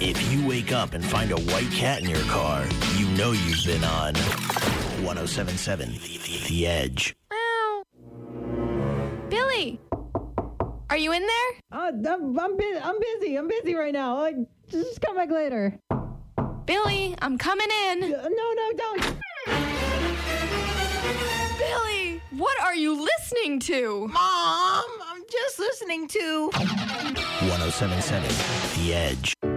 If you wake up and find a white cat in your car, you know you've been on 107.7 The Edge. Billy, are you in there? I'm busy. I'm busy right now. Just come back later. Billy, I'm coming in. No, don't. Billy, what are you listening to? Mom, I'm just listening to 107.7 The Edge.